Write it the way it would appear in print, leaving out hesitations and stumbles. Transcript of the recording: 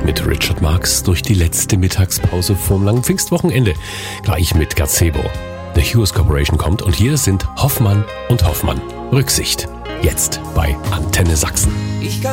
mit Richard Marx durch die letzte Mittagspause vorm langen Pfingstwochenende. Gleich mit Gazebo. The Hughes Corporation kommt und hier sind Hoffmann und Hoffmann. Rücksicht. Jetzt bei Antenne Sachsen.